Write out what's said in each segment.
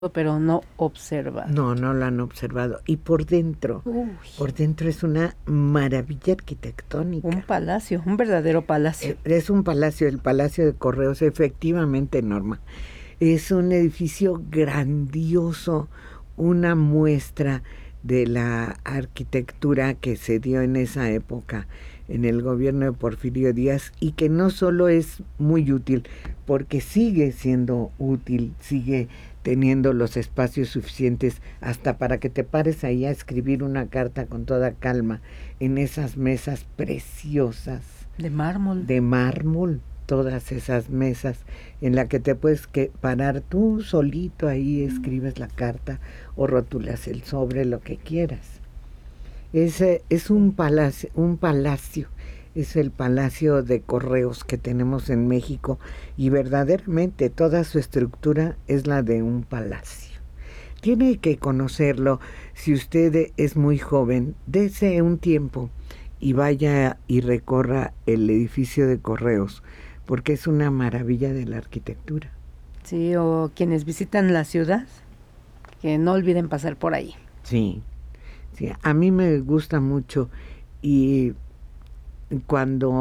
pero no observado. No, no lo han observado. Y por dentro es una maravilla arquitectónica. Un palacio, un verdadero palacio. Es un palacio, el Palacio de Correos, efectivamente, Norma. Es un edificio grandioso, una muestra de la arquitectura que se dio en esa época en el gobierno de Porfirio Díaz, y que no solo es muy útil, porque sigue siendo útil, sigue teniendo los espacios suficientes hasta para que te pares ahí a escribir una carta con toda calma en esas mesas preciosas. De mármol. De mármol, todas esas mesas en la que te puedes parar tú solito ahí, escribes la carta o rotulas el sobre, lo que quieras. Es un palacio, es el Palacio de Correos que tenemos en México, y verdaderamente toda su estructura es la de un palacio. Tiene que conocerlo. Si usted es muy joven, dése un tiempo y vaya y recorra el edificio de Correos, porque es una maravilla de la arquitectura. Sí, o quienes visitan la ciudad, que no olviden pasar por ahí. Sí, sí, a mí me gusta mucho, y cuando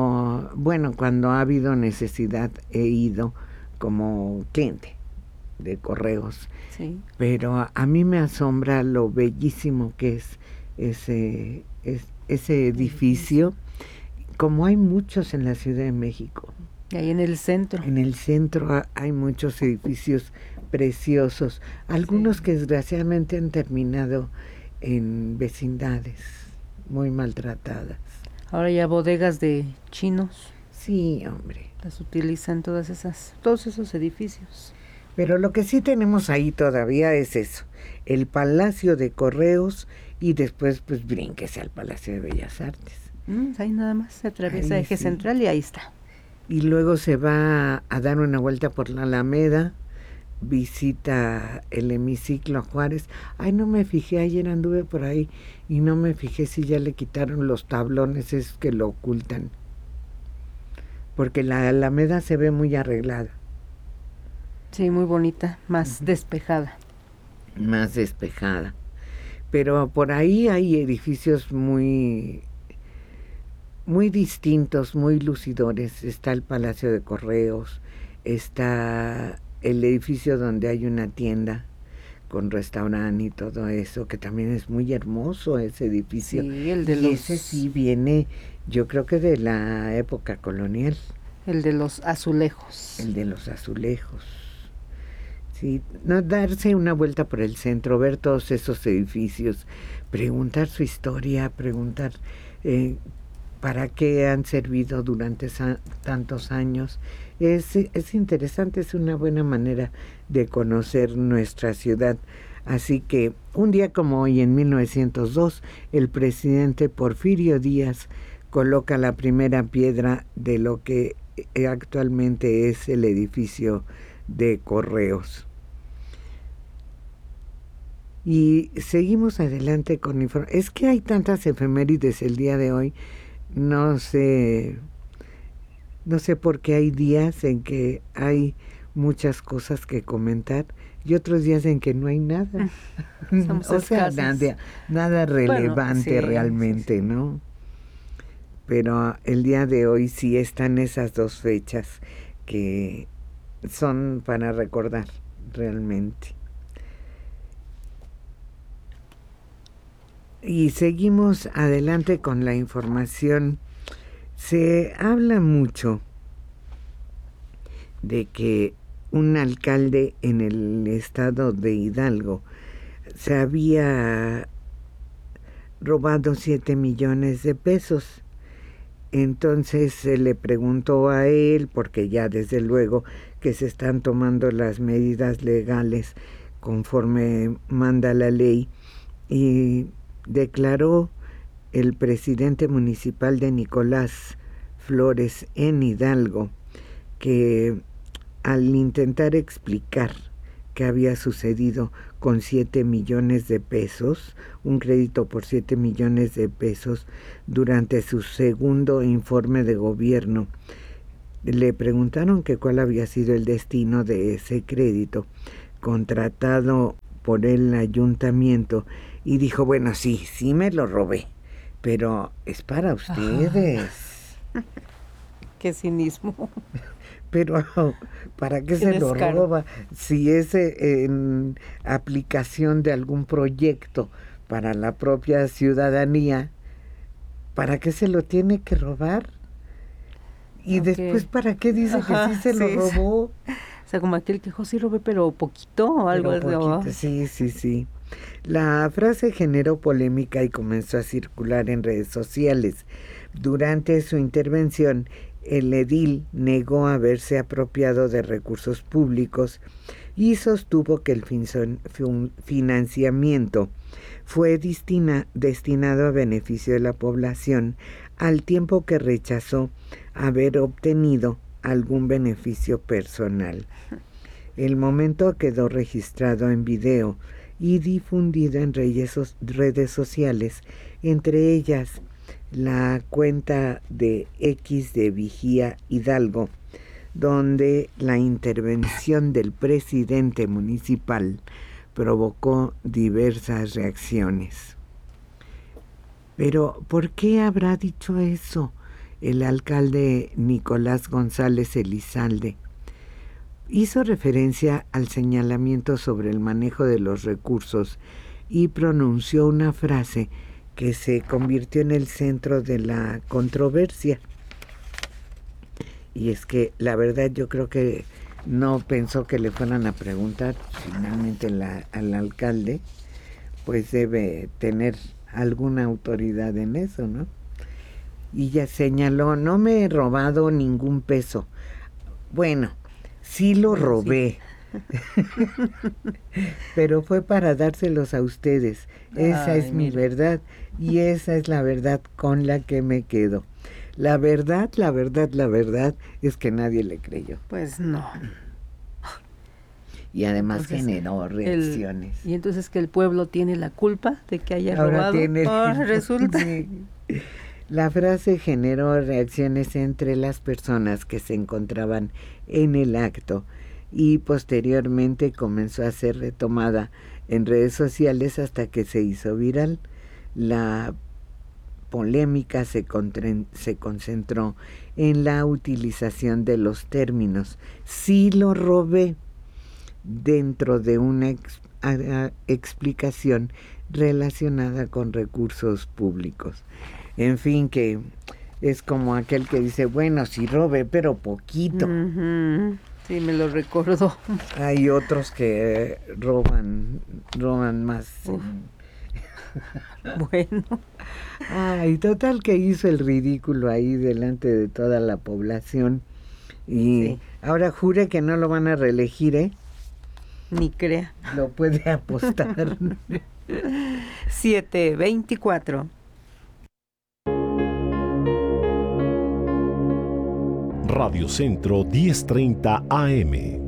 ha habido necesidad he ido como cliente de Correos. Sí. Pero a mí me asombra lo bellísimo que es ese edificio, como hay muchos en la Ciudad de México. Y ahí en el centro. En el centro hay muchos edificios preciosos, algunos que desgraciadamente han terminado en vecindades muy maltratadas. Ahora ya bodegas de chinos. Sí, hombre. Las utilizan todos esos edificios. Pero lo que sí tenemos ahí todavía es eso, el Palacio de Correos, y después pues brínquese al Palacio de Bellas Artes. Ahí nada más se atraviesa Ahí Eje sí. Central y ahí está. Y luego se va a dar una vuelta por la Alameda, visita el hemiciclo Juárez. Ay, no me fijé, ayer anduve por ahí y no me fijé si ya le quitaron los tablones esos que lo ocultan, porque la Alameda se ve muy arreglada. Sí, muy bonita, más despejada. Más despejada. Pero por ahí hay edificios muy distintos, muy lucidores. Está el Palacio de Correos, está el edificio donde hay una tienda con restaurante y todo eso, que también es muy hermoso ese edificio. Sí, ese sí viene, yo creo que de la época colonial. El de los azulejos. El de los azulejos. Sí, no, darse una vuelta por el centro, ver todos esos edificios, preguntar su historia, preguntar para qué han servido durante tantos años. Es interesante, es una buena manera de conocer nuestra ciudad. Así que un día como hoy, en 1902, el presidente Porfirio Díaz coloca la primera piedra de lo que actualmente es el edificio de Correos. Y seguimos adelante con información. Es que hay tantas efemérides el día de hoy. No sé por qué hay días en que hay muchas cosas que comentar y otros días en que no hay nada. O sea, nada relevante, realmente, ¿no? Pero el día de hoy sí están esas dos fechas que son para recordar realmente. Y seguimos adelante con la información. Se habla mucho de que un alcalde en el estado de Hidalgo se había robado 7 millones de pesos. Entonces se le preguntó a él, porque ya desde luego que se están tomando las medidas legales conforme manda la ley, y declaró el presidente municipal de Nicolás Flores en Hidalgo que al intentar explicar qué había sucedido con 7 millones de pesos, un crédito por 7 millones de pesos, durante su segundo informe de gobierno, le preguntaron que cuál había sido el destino de ese crédito. contratado por el ayuntamiento y dijo, bueno, sí me lo robé, pero es para ustedes. Qué cinismo. Pero ¿para qué se lo roba? Si es en aplicación de algún proyecto para la propia ciudadanía, ¿para qué se lo tiene que robar? Y después, ¿para qué dice que sí se lo robó? O sea, como aquel que dijo, sí robé, pero poquito o algo así. Sí. La frase generó polémica y comenzó a circular en redes sociales. Durante su intervención, el edil negó haberse apropiado de recursos públicos y sostuvo que el financiamiento fue destinado a beneficio de la población, al tiempo que rechazó haber obtenido algún beneficio personal. El momento quedó registrado en video y difundido en redes sociales, entre ellas la cuenta de X de Vigía Hidalgo, donde la intervención del presidente municipal provocó diversas reacciones. Pero, ¿por qué habrá dicho eso el alcalde Nicolás González Elizalde? Hizo referencia al señalamiento sobre el manejo de los recursos y pronunció una frase que se convirtió en el centro de la controversia. Y es que la verdad yo creo que no pensó que le fueran a preguntar. Finalmente al alcalde pues debe tener alguna autoridad en eso, ¿no? Y ya señaló, no me he robado ningún peso. Bueno, sí lo robé. Pero fue para dárselos a ustedes. Esa es mi verdad y esa es la verdad con la que me quedo. La verdad es que nadie le creyó. Pues no. Y además generó reacciones. Y entonces que el pueblo tiene la culpa de que haya Ahora robado. Resulta. Sí. La frase generó reacciones entre las personas que se encontraban en el acto y posteriormente comenzó a ser retomada en redes sociales hasta que se hizo viral. La polémica se concentró en la utilización de los términos "sí lo robé" dentro de una explicación relacionada con recursos públicos. En fin, que es como aquel que dice, bueno, sí robé, pero poquito. Uh-huh. Sí, me lo recordó. Hay otros que roban más. Bueno. Ay, total que hizo el ridículo ahí delante de toda la población. Y ahora jure que no lo van a reelegir, ¿eh? Ni crea. Lo puede apostar. 7:24. Radio Centro 1030 AM.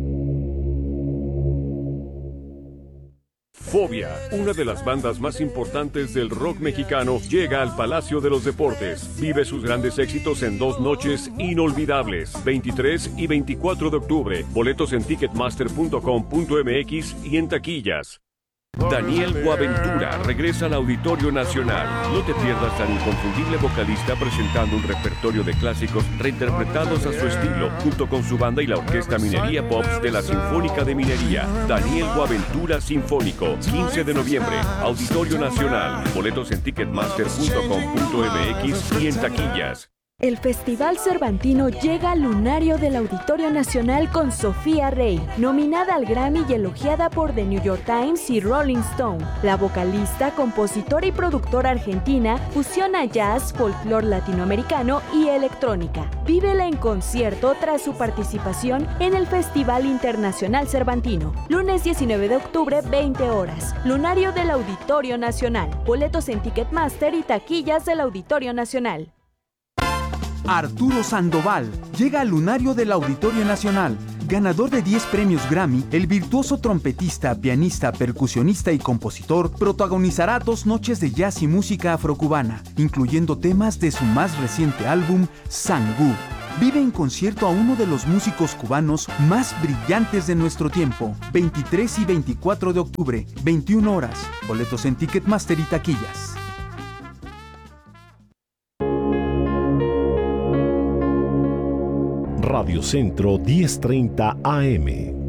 Fobia, una de las bandas más importantes del rock mexicano, llega al Palacio de los Deportes. Vive sus grandes éxitos en 2 noches inolvidables, 23 y 24 de octubre. Boletos en ticketmaster.com.mx y en taquillas. Daniel Boaventura regresa al Auditorio Nacional. No te pierdas al inconfundible vocalista presentando un repertorio de clásicos reinterpretados a su estilo, junto con su banda y la Orquesta Minería Pops de la Sinfónica de Minería. Daniel Boaventura Sinfónico, 15 de noviembre, Auditorio Nacional. Boletos en ticketmaster.com.mx y en taquillas. El Festival Cervantino llega al lunario del Auditorio Nacional con Sofía Rey, nominada al Grammy y elogiada por The New York Times y Rolling Stone. La vocalista, compositora y productora argentina fusiona jazz, folclore latinoamericano y electrónica. Vívela en concierto tras su participación en el Festival Internacional Cervantino. Lunes 19 de octubre, 20 horas. Lunario del Auditorio Nacional. Boletos en Ticketmaster y taquillas del Auditorio Nacional. Arturo Sandoval llega al lunario del Auditorio Nacional. Ganador de 10 premios Grammy, el virtuoso trompetista, pianista, percusionista y compositor protagonizará 2 noches de jazz y música afrocubana, incluyendo temas de su más reciente álbum, Sangú. Vive en concierto a uno de los músicos cubanos más brillantes de nuestro tiempo. 23 y 24 de octubre, 21 horas. Boletos en Ticketmaster y taquillas. Radio Centro 1030 AM.